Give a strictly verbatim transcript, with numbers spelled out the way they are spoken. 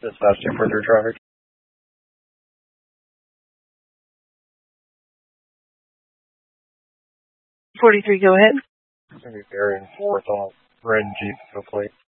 Dispatch to further traffic. forty-three, go ahead. It's going to be bearing fourth on Ren Jeep, go plate.